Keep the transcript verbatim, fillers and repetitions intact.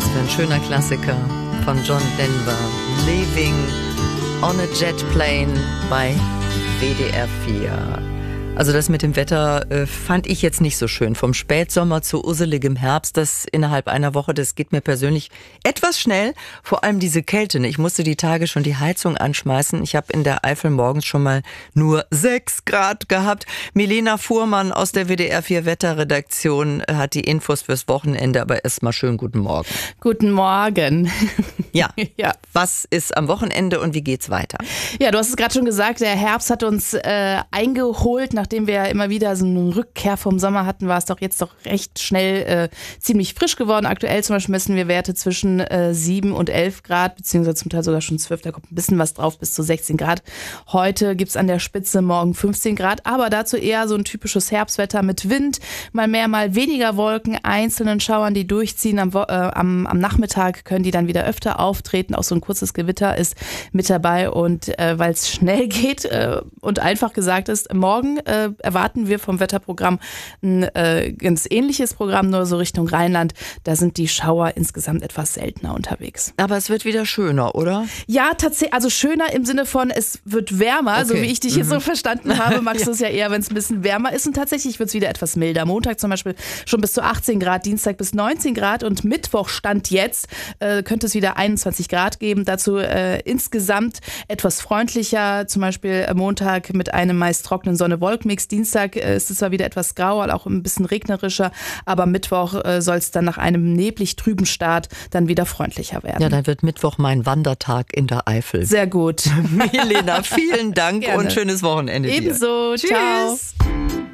für ein schöner Klassiker von John Denver. Living on a Jet Plane bei W D R vier. Also das mit dem Wetter äh, fand ich jetzt nicht so schön. Vom Spätsommer zu usseligem Herbst, das innerhalb einer Woche, das geht mir persönlich etwas schnell. Vor allem diese Kälte. Ich musste die Tage schon die Heizung anschmeißen. Ich habe in der Eifel morgens schon mal nur sechs Grad gehabt. Milena Fuhrmann aus der W D R vier Wetterredaktion hat die Infos fürs Wochenende. Aber erstmal schönen guten Morgen. Guten Morgen. Ja, ja. Was ist am Wochenende und wie geht's weiter? Ja, du hast es gerade schon gesagt, der Herbst hat uns äh, eingeholt. Nachdem wir ja immer wieder so eine Rückkehr vom Sommer hatten, war es doch jetzt doch recht schnell äh, ziemlich frisch geworden. Aktuell zum Beispiel messen wir Werte zwischen äh, sieben und elf Grad, beziehungsweise zum Teil sogar schon zwölf. Da kommt ein bisschen was drauf, bis zu sechzehn Grad. Heute gibt's an der Spitze morgen fünfzehn Grad, aber dazu eher so ein typisches Herbstwetter mit Wind, mal mehr, mal weniger Wolken, einzelnen Schauern, die durchziehen. Am, äh, am, am Nachmittag können die dann wieder öfter auftreten. Auch so ein kurzes Gewitter ist mit dabei und äh, weil es schnell geht äh, und einfach gesagt ist, morgen äh, erwarten wir vom Wetterprogramm ein äh, ganz ähnliches Programm, nur so Richtung Rheinland. Da sind die Schauer insgesamt etwas seltener unterwegs. Aber es wird wieder schöner, oder? Ja, tatsächlich, also schöner im Sinne von, es wird wärmer, okay. So wie ich dich jetzt mhm. so verstanden habe. Magst du es ja eher, wenn es ein bisschen wärmer ist. Und tatsächlich wird es wieder etwas milder. Montag zum Beispiel schon bis zu achtzehn Grad, Dienstag bis neunzehn Grad und Mittwoch Stand jetzt äh, könnte es wieder einundzwanzig Grad geben. Dazu äh, insgesamt etwas freundlicher, zum Beispiel Montag mit einem meist trockenen Sonne-Wolken. Mix. Dienstag ist es zwar wieder etwas grau, auch ein bisschen regnerischer, aber Mittwoch soll es dann nach einem neblig trüben Start dann wieder freundlicher werden. Ja, dann wird Mittwoch mein Wandertag in der Eifel. Sehr gut. Milena, vielen Dank. Gerne. Und schönes Wochenende dir. Ebenso. Tschüss. Ciao.